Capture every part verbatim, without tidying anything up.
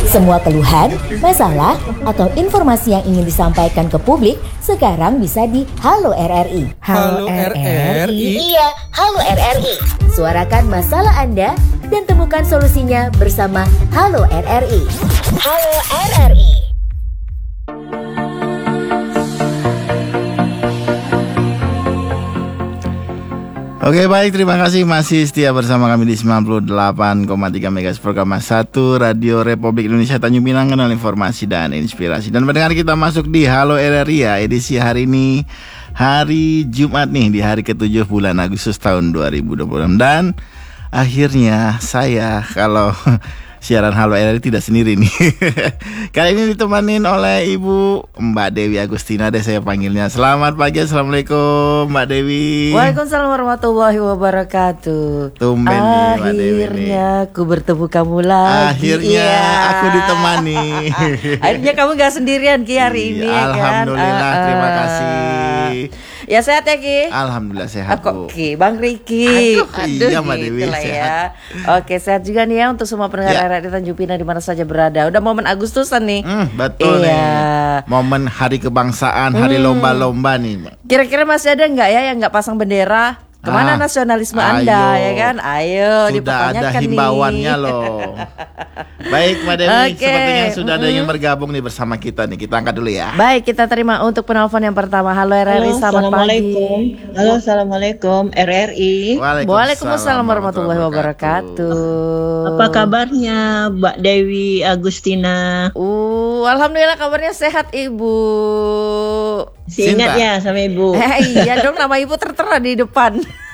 Semua keluhan, masalah, atau informasi yang ingin disampaikan ke publik sekarang bisa di Halo R R I. Halo R R I? Iya, Halo R R I. Suarakan masalah Anda dan temukan solusinya bersama Halo R R I. Halo R R I. Oke, baik, terima kasih masih setia bersama kami di sembilan puluh delapan koma tiga MHz program satu Radio Republik Indonesia Tanjung Pinang, kenal informasi dan inspirasi. Dan mendengar kita masuk di Halo R R I ya, edisi hari ini hari Jumat nih, di hari ketujuh bulan Agustus tahun dua ribu dua puluh enam. Dan akhirnya saya kalau siaran Halo R R I tidak sendiri nih. Kali ini ditemanin oleh Ibu Mbak Dewi Agustina deh saya panggilnya. Selamat pagi, Assalamualaikum Mbak Dewi. Waalaikumsalam warahmatullahi wabarakatuh. Tumben nih Mbak Dewi. Akhirnya aku bertemu kamu lagi. Akhirnya ya. Aku ditemani. Akhirnya kamu gak sendirian Ki hari ini ya kan. Alhamdulillah, uh, terima kasih. Ya sehat ya Ki? Alhamdulillah sehat Aku Bu. Ki, Bang Riki. Aduh, aduh iya Mbak Dewi lah sehat. Ya. Oke, sehat juga nih ya untuk semua pendengar Ya. R R I Tanjung Pinang di mana saja berada. Udah momen Agustusan nih. Hmm, betul Iya. nih. Momen hari kebangsaan, hari Hmm. lomba-lomba nih Mbak. Kira-kira masih ada nggak ya yang nggak pasang bendera? Kemana Ah, nasionalisme ayo. Anda ya kan? Ayo Sudah ada dipertanyakan himbauannya nih. loh. Baik Mbak Dewi, Oke. sepertinya sudah ada yang Mm-mm. bergabung nih bersama kita nih. Kita angkat dulu ya. Baik, kita terima untuk penelpon yang pertama. Halo R R I, Halo, selamat Assalamualaikum. pagi. Halo, Assalamualaikum R R I. Waalaikumsalam warahmatullahi wabarakatuh. Apa kabarnya Mbak Dewi Agustina? Uh, alhamdulillah kabarnya sehat Ibu. Si ingat ya sama Ibu? Eh, iya dong, nama Ibu tertera di depan.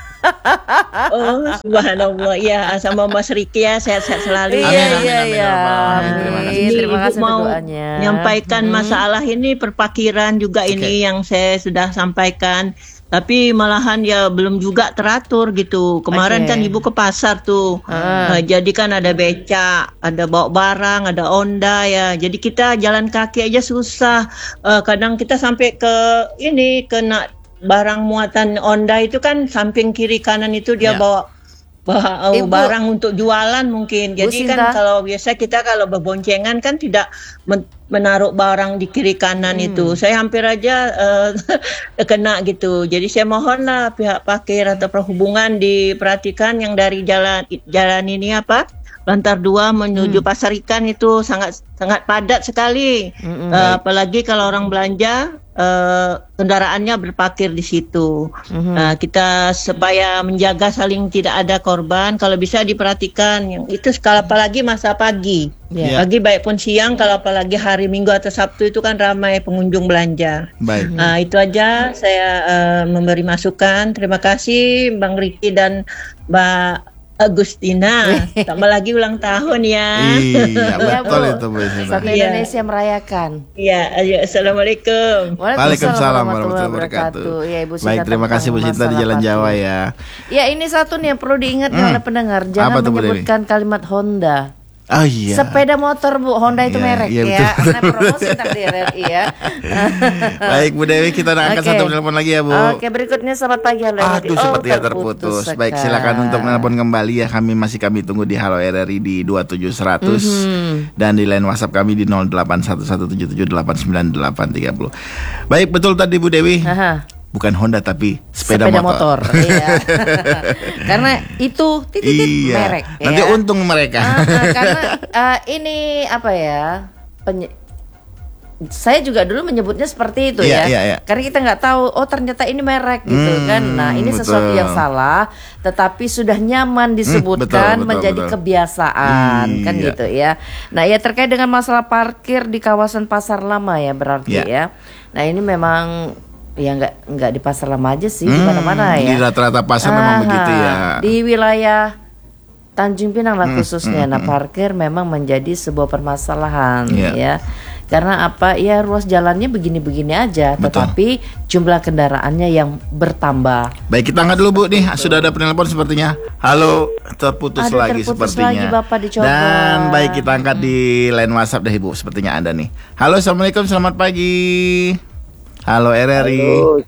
Oh, subhanallah. Ya, sama Mas Riki ya, sehat-sehat selalu. Iya, Amin, amin, iya, amin, iya. ya Rabbal Alamin. Terima kasih. Amin. Terima Ibu kasih mau untuk doanya. menyampaikan Hmm. masalah ini perpakiran juga ini yang saya sudah sampaikan. Tapi malahan ya belum juga teratur gitu. Kemarin Oke. kan Ibu ke pasar tuh. Ah. Nah, jadi kan ada becak, ada bawa barang, ada Honda ya. Jadi kita jalan kaki aja susah. Eh, kadang kita sampai ke ini kena barang muatan Honda itu kan samping kiri kanan itu dia Ya. bawa bawa Ibu. barang untuk jualan mungkin. Bu Jadi Sinta. kan kalau biasa kita kalau berboncengan kan tidak men- menaruh barang di kiri kanan Hmm. itu. Saya hampir aja eh, kena gitu. Jadi saya mohonlah pihak parkir atau perhubungan diperhatikan yang dari jalan jalan ini apa? Lantar dua menuju Hmm. Pasar Ikan itu sangat sangat padat sekali. Mm-mm. Eh, apalagi kalau orang belanja eh, kendaraannya berparkir di situ. Mhm. Nah, kita supaya menjaga saling tidak ada korban, kalau bisa diperhatikan yang itu sekali apalagi masa pagi. Ya. Pagi baik pun siang, kalau apalagi hari Minggu atau Sabtu itu kan ramai pengunjung belanja. Baik. Nah, itu aja saya eh, memberi masukan. Terima kasih Bang Riki dan Mbak Agustina. Tambah lagi ulang tahun ya. Iya, Ya, betul Bu. itu Bu Sinta. Satu Iya. Indonesia merayakan. Iya, ayo, assalamualaikum. Waalaikumsalam warahmatullahi wabarakatuh. Ya, Ibu Sinta, Baik, terima kasih Bu Sinta di Jalan Jawa ya. Ya, ini satu nih yang perlu diingat nih Hmm. oleh pendengar, Apa jangan tuh, Bu Dewi? menyebutkan kalimat Honda. Oh iya. Sepeda motor Bu, Honda itu Iya, merek iya, ya. betul. Karena promosi ntar di R R I ya. Baik Bu Dewi, kita angkat Oke. satu telepon lagi ya Bu. Oke, berikutnya selamat pagi Halo R R I. Aduh, Oh, sepertinya terputus. Baik, sekarang. silakan untuk menelpon kembali ya. Kami masih kami tunggu di Halo R R I di dua tujuh seratus Mhm. dan di line WhatsApp kami di nol delapan satu satu tujuh tujuh delapan sembilan delapan tiga nol. Baik, betul tadi Bu Dewi. Aha. Bukan Honda tapi sepeda, Sepeda motor, iya. Karena itu titik Iya. merek. Nanti ya. untung mereka. Ah, ah, karena ah, ini apa ya? Penye- saya juga dulu menyebutnya seperti itu Iya, ya. iya, iya. Karena kita nggak tahu, oh ternyata ini merek gitu Hmm, kan. Nah ini sesuatu betul. yang salah, tetapi sudah nyaman disebutkan betul, betul, menjadi betul. kebiasaan kan Iya. gitu ya. Nah ya terkait dengan masalah parkir di kawasan pasar lama ya berarti Iya. ya. Nah ini memang ya nggak nggak di pasar lama aja sih, di Hmm, mana-mana ya. Di rata-rata pasar memang Aha, begitu ya. Di wilayah Tanjung Pinang lah Hmm, khususnya. hmm, Nah, hmm. parkir memang menjadi sebuah permasalahan Iya. ya. Karena apa? Ya ruas jalannya begini-begini aja, Betul. tetapi jumlah kendaraannya yang bertambah. Baik, kita angkat dulu Bu nih. Sudah ada penelpon sepertinya. Halo, terputus Aduh, lagi terputus sepertinya. lagi, Bapak, dicoba. Dan baik, kita angkat di line WhatsApp deh Ibu. Sepertinya ada nih. Halo, Assalamualaikum, selamat pagi. Halo R R I. Halo,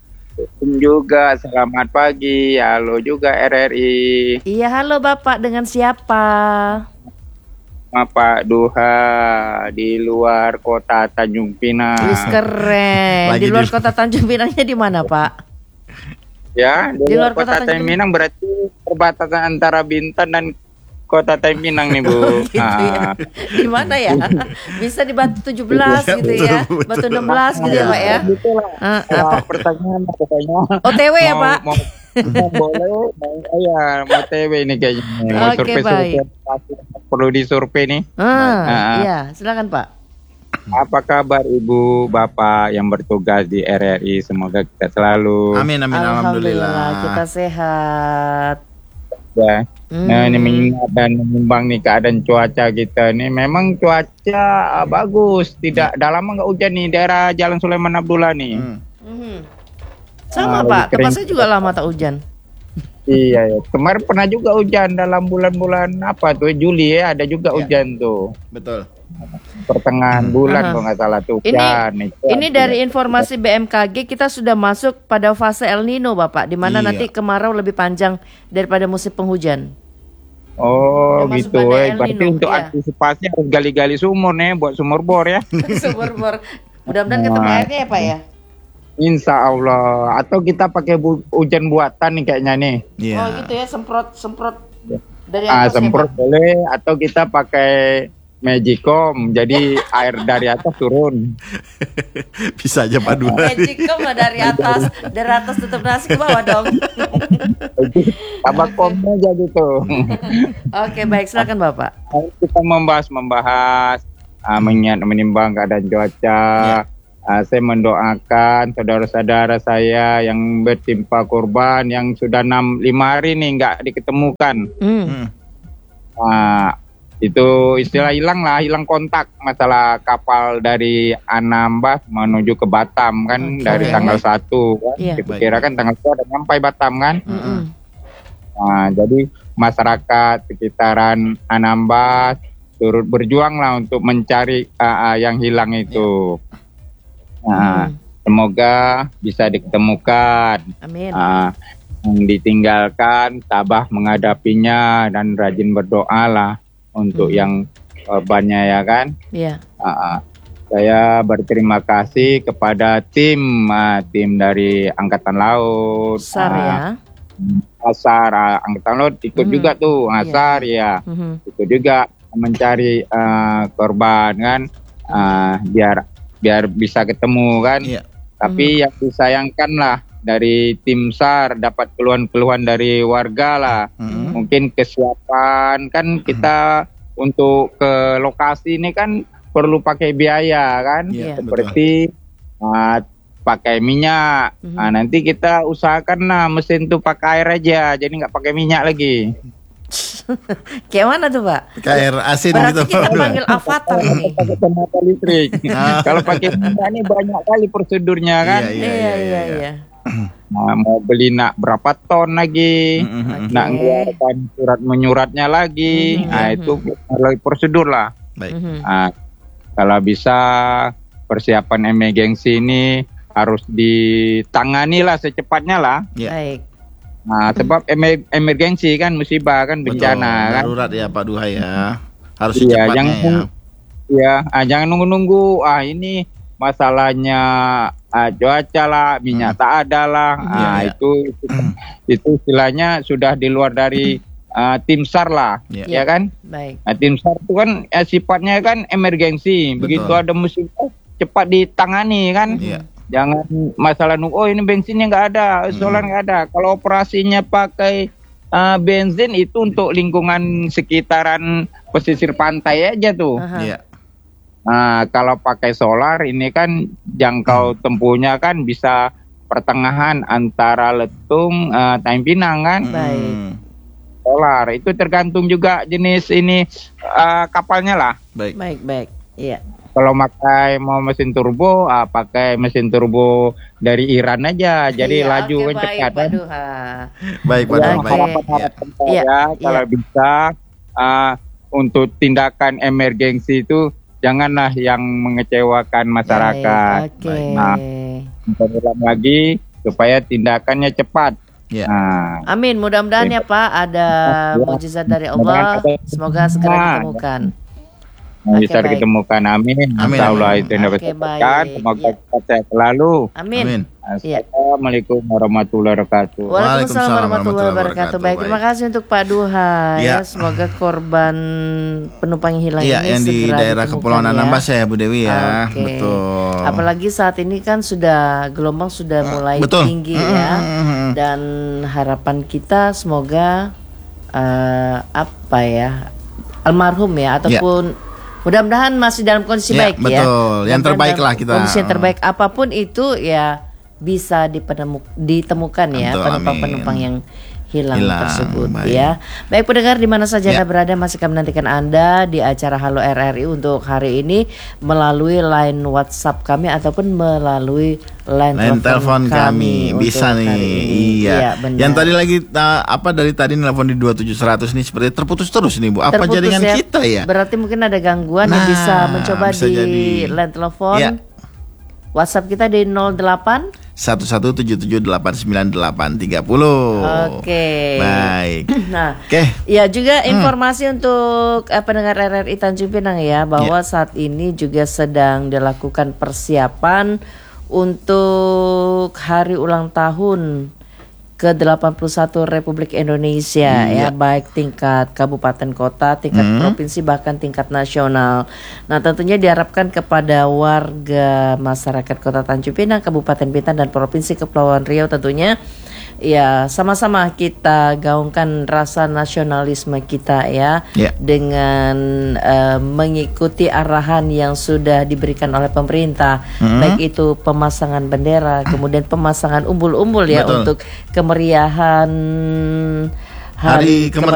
juga selamat pagi. Halo juga R R I. Iya, halo Bapak, dengan siapa? sama Pak Duha di luar kota Tanjung Pinang. Wis keren. Lagi Di luar di- kota Tanjung Pinangnya di mana, Pak? Ya, di, Di luar luar kota kota Tanjung Tanjung Pinang berarti perbatasan antara Bintan dan kota Tanjung Pinang nih, Bu. Gitu ya. Ah. Di mana ya? Bisa di Batu tujuh belas Iya, gitu betul, ya. betul. Batu enam belas gitu ya, Pak ya. Itulah. Ah, Nah, apa? pertanyaan pokoknya. O T W ya, Mau- Pak? Mau, mau boleh, mau, iya, mau T W ini kayaknya. Mau Oke, survei-survei baik. lokasi yang perlu disurvei nih. Ah, Ah. iya, silakan, Pak. Apa kabar Ibu, Bapak yang bertugas di R R I? Semoga kita selalu Amin amin alhamdulillah. Kita sehat. ya. Hmm. Nah, ini mengingat dan menimbang nih keadaan cuaca kita nih. Memang cuaca ah, bagus, tidak dah lama nggak hujan nih daerah Jalan Sulaiman Abdullah nih. Hmm. Mhm. Sama, Ah, Pak. lebih Tempat kering. saya juga lama tak hujan. Iya, ya. Kemarin pernah juga hujan dalam bulan-bulan apa tuh Juli ya, ada juga Ya. hujan tuh. Betul. Pertengahan bulan Aha. kalau nggak salah tuh Ini hujan. Itu ini artinya- dari informasi B M K G kita sudah masuk pada fase El Nino, Bapak, di mana Iya. nanti kemarau lebih panjang daripada musim penghujan. Oh Udah masuk gitu, pada eh. El Berarti Nino, untuk iya. antisipasi harus gali-gali sumur nih, buat sumur bor ya. Sumur bor. Mudah-mudahan ketemu Nah. airnya ya, Pak ya. Insya Allah. Atau kita pakai bu- hujan buatan nih kayaknya nih. Iya. Oh gitu ya, semprot semprot dari Ah, atas ya, semprot Pak. boleh, atau kita pakai Magicom, jadi air dari atas turun. Bisa aja Pak Dua. Magicom lah dari atas, dari atas tutup nasi ke bawah dong. Tabakomnya aja gitu. Oke, baik, silakan Bapak. Hari kita membahas membahas ah, mengingat menimbang keadaan cuaca. Ah, saya mendoakan saudara-saudara saya yang bertimpa korban yang sudah enam lima hari nih nggak diketemukan. Hmm. Hmm. Ah, itu istilah hilang lah, hilang kontak masalah kapal dari Anambas menuju ke Batam kan. Oke. Dari tanggal satu kan. Iya. Kita kira kan tanggal satu ada nyampai Batam kan. Mm-mm. Nah, jadi masyarakat sekitaran Anambas turut berjuang lah untuk mencari uh, uh, yang hilang itu. Nah, Hmm. semoga bisa diketemukan. Amin. Uh, yang ditinggalkan tabah menghadapinya dan rajin berdoa lah untuk Hmm. yang korbannya ya kan. Iya. Uh, uh, saya berterima kasih kepada tim uh, tim dari Angkatan Laut. Besar uh, ya. Asar, ah, Angkatan Laut ikut Mhm. juga tuh, Asar ya, Mhm. ikut juga mencari ah, korban kan, ah, biar biar bisa ketemu kan. Iya. Tapi yang disayangkan lah dari tim SAR dapat keluhan-keluhan dari warga lah, Hmm. mungkin kesiapan kan kita untuk ke lokasi ini kan perlu pakai biaya kan, Iya, seperti ah, pakai minyak. Mhm. Nah, nanti kita usahakan lah mesin tuh pakai air aja, jadi nggak pakai minyak lagi. Kayak mana tuh, Pak? Kayak air asin Berarti gitu kita Pak Dua. panggil avatar nih. Pakai tenaga listrik. Ah. Kalau pakai minyak ini banyak kali prosedurnya kan. Iya, Iya, iya, iya. Nah, mau beli nak berapa ton lagi, Hmm, hmm, hmm. nak Oke. ngeluarkan surat menyuratnya lagi. Mhm. Nah, itu melalui prosedur lah. Baik. Mhm. Nah, kalau bisa persiapan emergensi ini harus ditangani lah secepatnya lah. Iya. Baik. Nah, sebab emer- emergensi kan musibah kan bencana Betul. kan. Darurat ya Pak Duha ya. Harus Iya, secepatnya jangan ya. ya, ah, jangan nunggu-nunggu. Ah, ini masalahnya ah, cuaca lah, minyak tak ada lah. Ah, Iya, iya. itu, itu itu istilahnya sudah di luar dari ah, tim SAR lah, Iya. ya kan? Baik. Nah, tim SAR itu kan eh, sifatnya kan emergensi. Begitu Betul. ada musibah cepat ditangani kan. Iya. Jangan masalah nunggu, oh ini bensinnya nggak ada, solar nggak ada. Kalau operasinya pakai uh, bensin itu untuk lingkungan sekitaran pesisir pantai aja tuh. Aha. Iya. Nah, kalau pakai solar ini kan jangkau tempuhnya kan bisa pertengahan antara Letung, uh, Tanjung Pinang kan. Baik. Hmm. Solar itu tergantung juga jenis ini uh, kapalnya lah. Baik. Baik, baik. Iya. Kalau pakai mau mesin turbo, ah, pakai mesin turbo dari Iran aja, jadi Iya, laju oke, kan baik, cepat Pak kan. Duha. Baik Pak Ya, Duha. Oke. Baik. harapan-harapan Iya. saya Iya, kalau iya. bisa ah, untuk tindakan emergensi itu janganlah yang mengecewakan masyarakat. Baik, Oke. Nah. Kita ulang lagi supaya tindakannya cepat. Iya. Nah, Amin, mudah-mudahan ya Pak ada Ya. mukjizat dari Mudah-mudahan Allah. ada- Semoga segera Nah, ditemukan. bisa baik. ditemukan. Amin. Amin, Insya Allah amin. itu yang dapat Oke, dapatkan. baik. Semoga Ya. kita sehat selalu. Amin. Amin. Iya. Assalamualaikum warahmatullahi wabarakatuh. Waalaikumsalam Waalaikumsalam warahmatullahi wabarakatuh. Baik, terima Baik. kasih untuk Pak Duha. Ya. Ya, semoga korban penumpang yang hilang Iya, ini yang di segera daerah ditemukan Kepulauan ya. Anambas ya Bu Dewi ya. Oke. Betul. Apalagi saat ini kan sudah gelombang sudah mulai betul. tinggi ya. Mm-hmm. Dan harapan kita semoga eh, apa ya? Almarhum ya ataupun mudah-mudahan masih dalam kondisi Ya, baik ya. betul. Yang Dan terbaik dalam lah kita. Kondisi yang terbaik apapun itu ya bisa dipenemu- ditemukan ya Betul, penumpang-penumpang amin. yang hilang, Hilang, tersebut baik. ya. Baik pendengar di mana saja Ya. Anda berada, masih kami menantikan Anda di acara Halo R R I untuk hari ini melalui line WhatsApp kami ataupun melalui line, Line telepon kami untuk bisa hari nih. ini. Iya. benar. Yang tadi lagi uh, apa dari tadi nelpon di dua tujuh seratus nih seperti terputus terus nih Bu. Apa Terputus jaringan ya. kita ya? Berarti mungkin ada gangguan yang Nah, bisa mencoba bisa di jadi. line telepon. Ya. WhatsApp kita di nol delapan. satu satu tujuh tujuh delapan sembilan delapan tiga nol. Oke. Baik. Nah, Oke. ya juga informasi untuk eh, pendengar R R I Tanjung Pinang ya bahwa saat ini juga sedang dilakukan persiapan untuk hari ulang tahun ke delapan puluh satu Republik Indonesia ya, Iya. baik tingkat kabupaten kota, tingkat Hmm. provinsi bahkan tingkat nasional. Nah, tentunya diharapkan kepada warga masyarakat Kota Tanjung Pinang, Kabupaten Bintan dan Provinsi Kepulauan Riau tentunya ya sama-sama kita gaungkan rasa nasionalisme kita ya, Ya. dengan eh, mengikuti arahan yang sudah diberikan oleh pemerintah, Hmm. baik itu pemasangan bendera, kemudian pemasangan umbul-umbul ya Betul. untuk kemeriahan Hari Hari